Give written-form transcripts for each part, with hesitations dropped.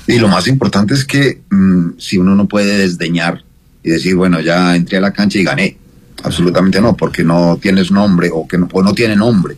Y lo más importante es que si uno no puede desdeñar y decir, bueno, ya entré a la cancha y gané. Absolutamente no, porque no tienes nombre o que no tiene nombre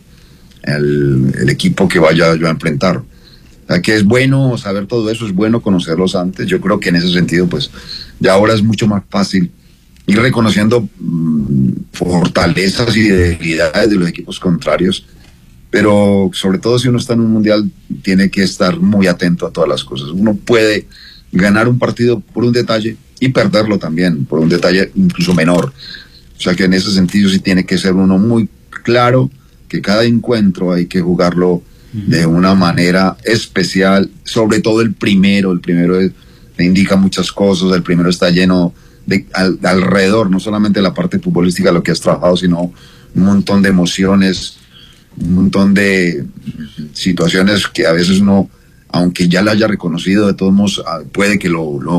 el equipo que vaya yo a enfrentar. O sea, que es bueno saber todo eso, es bueno conocerlos antes. Yo creo que en ese sentido, pues, ya ahora es mucho más fácil ir reconociendo fortalezas y debilidades de los equipos contrarios, pero sobre todo si uno está en un mundial, tiene que estar muy atento a todas las cosas. Uno puede ganar un partido por un detalle y perderlo también por un detalle incluso menor. O sea que en ese sentido sí tiene que ser uno muy claro que cada encuentro hay que jugarlo de una manera especial, sobre todo el primero te indica muchas cosas, el primero está lleno de alrededor, no solamente la parte futbolística, lo que has trabajado, sino un montón de emociones, un montón de situaciones que a veces uno, aunque ya la haya reconocido, de todos modos puede que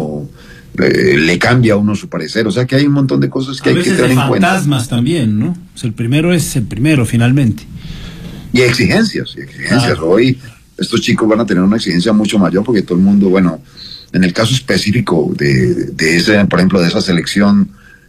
le cambia a uno su parecer. O sea que hay un montón de cosas que hay que tener en cuenta. Fantasmas también, ¿no? O sea, el primero es el primero, finalmente. Y exigencias. Claro. Hoy estos chicos van a tener una exigencia mucho mayor porque todo el mundo, bueno, en el caso específico de ese, por ejemplo, de esa selección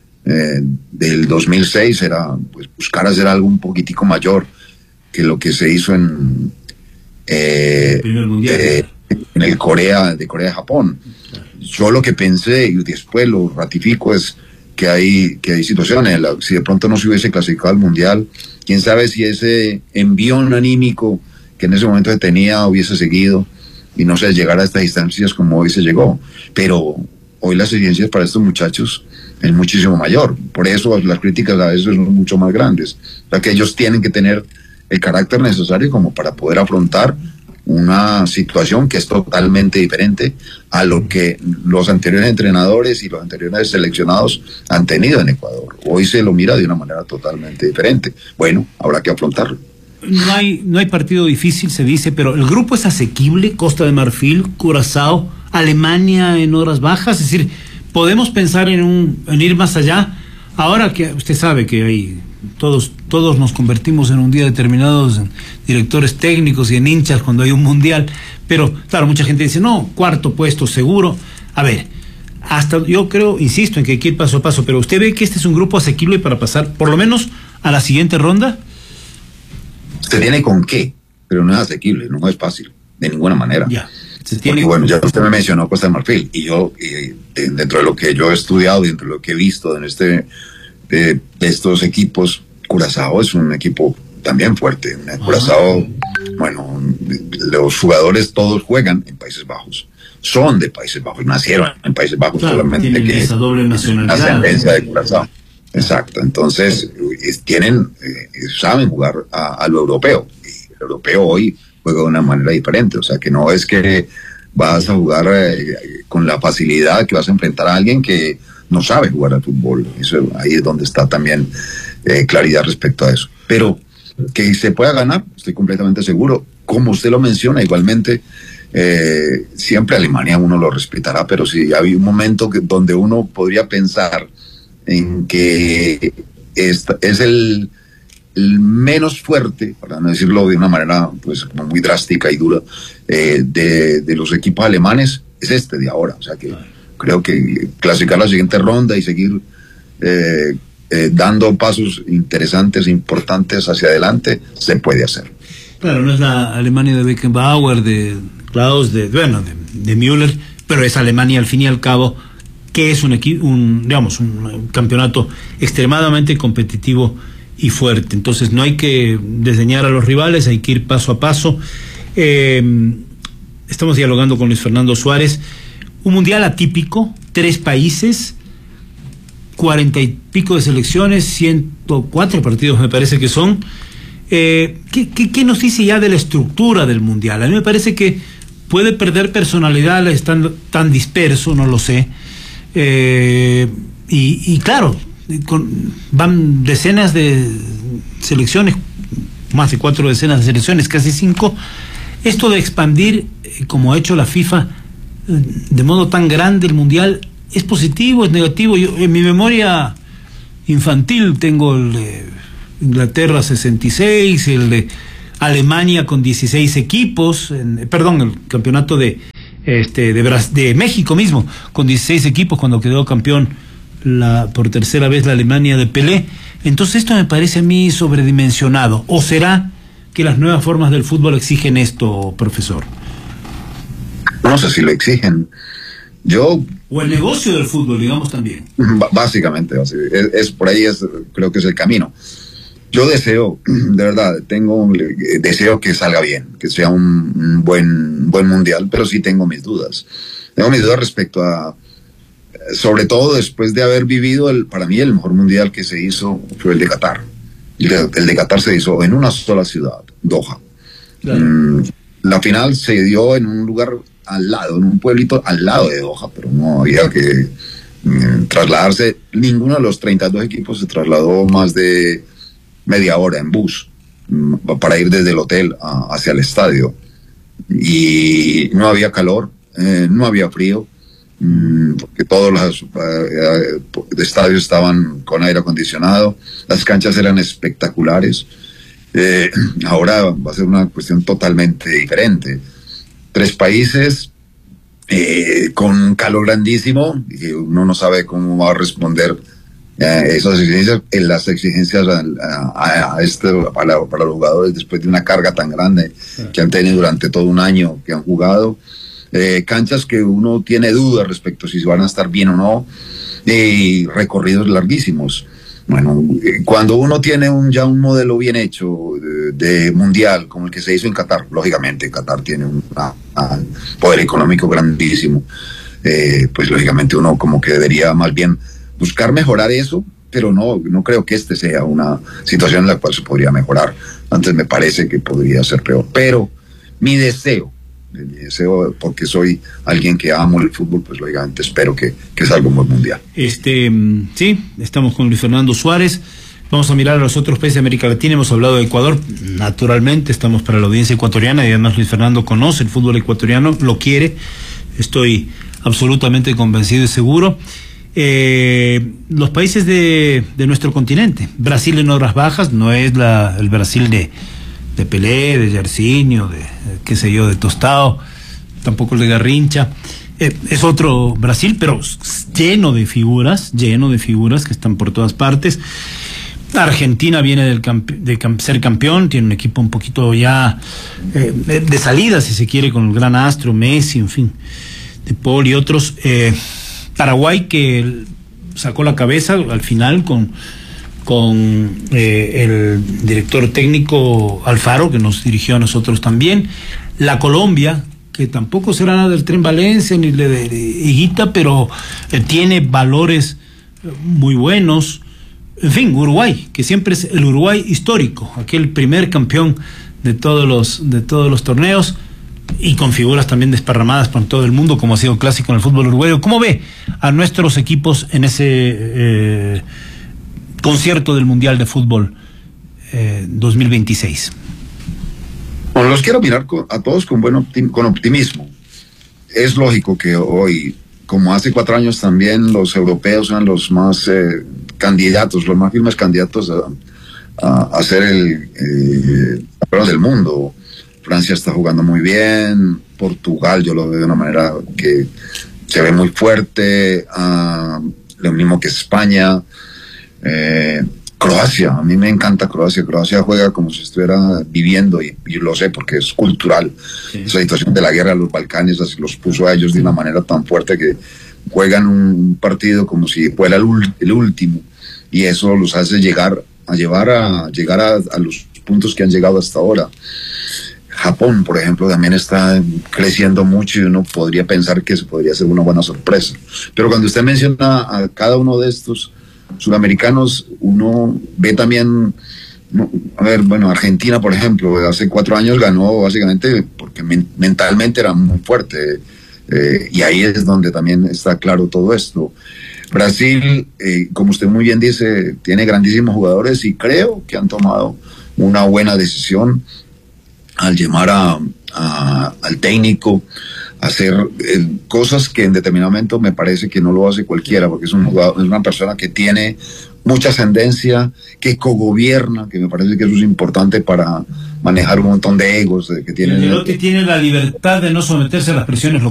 del 2006, era pues buscar hacer algo un poquitico mayor que lo que se hizo en primer mundial. En el Corea-Japón. Yo lo que pensé, y después lo ratifico, es que hay situaciones, si de pronto no se hubiese clasificado al mundial, quién sabe si ese envión anímico que en ese momento se tenía hubiese seguido y no se llegara a estas instancias como hoy se llegó. Pero hoy las exigencias para estos muchachos es muchísimo mayor, por eso las críticas a veces son mucho más grandes. O sea que ellos tienen que tener el carácter necesario como para poder afrontar una situación que es totalmente diferente a lo que los anteriores entrenadores y los anteriores seleccionados han tenido en Ecuador. Hoy se lo mira de una manera totalmente diferente. Bueno, habrá que afrontarlo. No hay partido difícil, se dice, pero el grupo es asequible. Costa de Marfil, Curazao, Alemania en horas bajas. Es decir, podemos pensar en ir más allá. Ahora que usted sabe que hay todos nos convertimos en un día determinados en directores técnicos y en hinchas cuando hay un mundial, pero claro, mucha gente dice, no, cuarto puesto seguro. A ver, hasta yo creo, insisto en que hay que ir paso a paso, pero ¿usted ve que este es un grupo asequible para pasar por lo menos a la siguiente ronda? Usted tiene con qué, pero no es asequible, no es fácil, de ninguna manera. Ya. Porque, bueno, ya usted me mencionó Costa de Marfil, y yo, dentro de lo que yo he estudiado, dentro de lo que he visto en de estos equipos, Curazao es un equipo también fuerte. Curazao, bueno, los jugadores todos juegan en Países Bajos, son de Países Bajos, nacieron en Países Bajos, claro, solamente que esa doble nacionalidad, ascendencia de Curazao. Exacto, entonces saben jugar a lo europeo, y el europeo hoy juega de una manera diferente. O sea que no es que vas a jugar con la facilidad que vas a enfrentar a alguien que no sabe jugar al fútbol. Eso, ahí es donde está también claridad respecto a eso. Pero que se pueda ganar, estoy completamente seguro. Como usted lo menciona, igualmente, siempre Alemania uno lo respetará, pero sí había un momento donde uno podría pensar en que es el menos fuerte, para no decirlo de una manera pues como muy drástica y dura, de los equipos alemanes, es este de ahora. O sea que creo que clasificar la siguiente ronda y seguir dando pasos interesantes, importantes hacia adelante, se puede hacer. Claro, no es la Alemania de Beckenbauer, de Klaus, de Müller, pero es Alemania al fin y al cabo, que es un campeonato extremadamente competitivo y fuerte. Entonces no hay que desdeñar a los rivales, hay que ir paso a paso. Estamos dialogando con Luis Fernando Suárez. Un mundial atípico, 3 países, 40 y pico de selecciones, 104 partidos me parece que son. ¿Qué nos dice ya de la estructura del mundial? A mí me parece que puede perder personalidad estando tan disperso, no lo sé. Y claro, van decenas de selecciones, más de 4 decenas de selecciones, casi 5. Esto de expandir, como ha hecho la FIFA, de modo tan grande el mundial, ¿es positivo, es negativo? Yo en mi memoria infantil tengo el de Inglaterra 66, el de Alemania con 16 equipos, el campeonato de de México mismo, con 16 equipos cuando quedó campeón por tercera vez la Alemania de Pelé. Entonces esto me parece a mí sobredimensionado. ¿O será que las nuevas formas del fútbol exigen esto, profesor? No sé si lo exigen. O el negocio del fútbol, digamos, también. Básicamente, por ahí creo que es el camino. Yo deseo, de verdad, deseo que salga bien, que sea un buen mundial, pero sí tengo mis dudas. Tengo mis dudas respecto a, sobre todo después de haber vivido, para mí el mejor mundial que se hizo fue el de Qatar. El de Qatar se hizo en una sola ciudad, Doha. Claro. La final se dio en un lugar al lado, en un pueblito al lado de Doha, pero no había que trasladarse. Ninguno de los 32 equipos se trasladó más de media hora en bus para ir desde el hotel hacia el estadio. Y no había calor, no había frío, porque todos los estadios estaban con aire acondicionado, las canchas eran espectaculares. Ahora va a ser una cuestión totalmente diferente. 3 países con un calor grandísimo, y uno no sabe cómo va a responder esas exigencias, las exigencias para los jugadores después de una carga tan grande que han tenido durante todo un año que han jugado. Canchas que uno tiene dudas respecto si van a estar bien o no, y recorridos larguísimos. Bueno, cuando uno tiene ya un modelo bien hecho de mundial, como el que se hizo en Qatar, lógicamente Qatar tiene un poder económico grandísimo, pues lógicamente uno como que debería más bien buscar mejorar eso, pero no creo que sea una situación en la cual se podría mejorar. Antes me parece que podría ser peor, pero mi deseo, porque soy alguien que amo el fútbol, pues lógicamente espero que salga un buen mundial. Sí, estamos con Luis Fernando Suárez. Vamos a mirar a los otros países de América Latina. Hemos hablado de Ecuador, naturalmente estamos para la audiencia ecuatoriana, y además Luis Fernando conoce el fútbol ecuatoriano, lo quiere, estoy absolutamente convencido y seguro. Los países de nuestro continente, Brasil en horas bajas, no es el Brasil de Pelé, de Jairzinho, qué sé yo, de Tostao, tampoco el de Garrincha. Es otro Brasil, pero lleno de figuras que están por todas partes. Argentina viene de ser campeón, tiene un equipo un poquito ya de salida, si se quiere, con el gran astro, Messi, en fin, de Paul y otros. Paraguay, que sacó la cabeza al final con el director técnico Alfaro, que nos dirigió a nosotros también. La Colombia, que tampoco será nada del Tren Valencia ni de Higuita, pero tiene valores muy buenos. En fin, Uruguay, que siempre es el Uruguay histórico, aquel primer campeón de todos los torneos, y con figuras también desparramadas por todo el mundo, como ha sido clásico en el fútbol uruguayo. ¿Cómo ve a nuestros equipos en ese concierto del Mundial de Fútbol 2026? Bueno, los quiero mirar a todos con optimismo. Es lógico que hoy, como hace 4 años también, los europeos eran los más candidatos, los más firmes candidatos a ser el campeón del mundo. Francia está jugando muy bien, Portugal yo lo veo de una manera que se ve muy fuerte, lo mismo que España. Croacia, a mí me encanta Croacia. Croacia juega como si estuviera viviendo, y lo sé porque es cultural. Sí. Esa situación de la guerra de los Balcanes así los puso a ellos de una manera tan fuerte que juegan un partido como si fuera el último, y eso los hace llegar a los puntos que han llegado hasta ahora. Japón, por ejemplo, también está creciendo mucho, y uno podría pensar que eso podría ser una buena sorpresa. Pero cuando usted menciona a cada uno de estos sudamericanos, uno ve también, Argentina, por ejemplo, hace 4 años ganó básicamente porque mentalmente era muy fuerte, y ahí es donde también está claro todo esto. Brasil, como usted muy bien dice, tiene grandísimos jugadores, y creo que han tomado una buena decisión al llamar al técnico a hacer cosas que en determinado momento me parece que no lo hace cualquiera, porque es una persona que tiene mucha ascendencia, que cogobierna, que me parece que eso es importante para manejar un montón de egos que tienen. Que tiene la libertad de no someterse a las presiones locales.